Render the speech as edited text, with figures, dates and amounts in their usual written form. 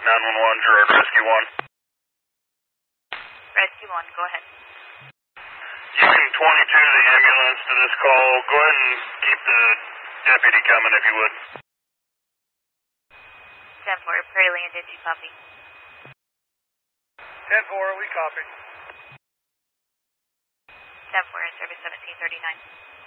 911, Gerard Rescue 1. Rescue 1, go ahead. You can 22 the ambulance to this call. Go ahead and keep the deputy coming if you would. 10-4, Prairie Land, did you copy? 10-4, we copy. 10-4, in service 1739.